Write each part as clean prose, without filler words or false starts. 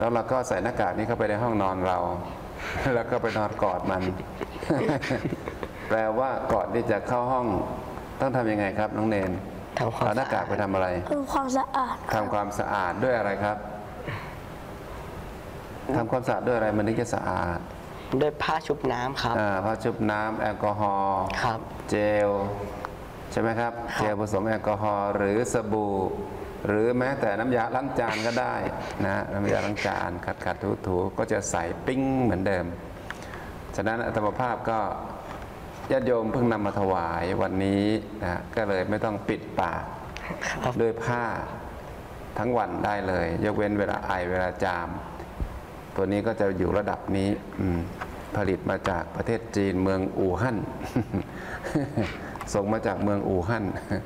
แล้วเราก็ใส่หน้ากากนี้เข้าไปในห้องนอนเรา แล้วก็ไปนอนกอดมัน แปลว่าก่อนที่จะเข้าห้องต้องทำยังไงครับน้องเนนเอาหน้ากากไปทำอะไรทำความสะอาดทำความสะอาดด้วยอะไรครับทำความสะอาดด้วยอะไรมันถึงจะสะอาดด้วยผ้าชุบน้ำครับผ้าชุบน้ำแอลกอฮอล์ครับเจลใช่ไหมครับเจลผสมแอลกอฮอล์หรือสบู่หรือแม้แต่น้ำยาล้างจานก็ได้นะน้ำยาล้างจานขัดถูก็จะใสปิ้งเหมือนเดิมฉะนั้นอัตมภาพก็ญาติโยมเพิ่งนำมาถวายวันนี้นะก็เลยไม่ต้องปิดปากด้วยผ้าทั้งวันได้เลยยกเว้นเวลาไอเวลาจามตัวนี้ก็จะอยู่ระดับนี้ผลิตมาจากประเทศจีนเมืองอู่ฮั่น ส่งมาจากเมืองอู่ฮั่น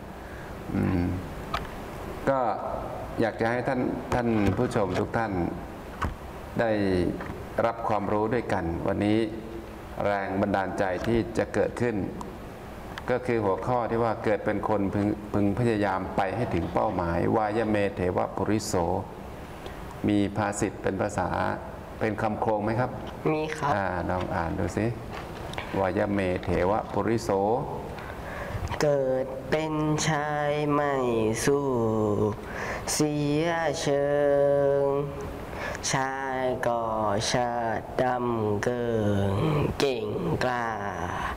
ก็อยากจะให้ท่านผู้ชมทุกท่านได้รับความรู้ด้วยกันวันนี้แรงบันดาลใจที่จะเกิดขึ้นก็คือหัวข้อที่ว่าเกิดเป็นคนพึงพยายามไปให้ถึงเป้าหมายวายเมเทวปุริโสมีภาษิตเป็นภาษาเป็นคำโครงไหมครับมีครับลองอ่านดูสิวายเมเทวปุริโสเกิดเป็นชายไม่สู้เสียเชิงชายก่อชาติดำเกิงเก่งกล้า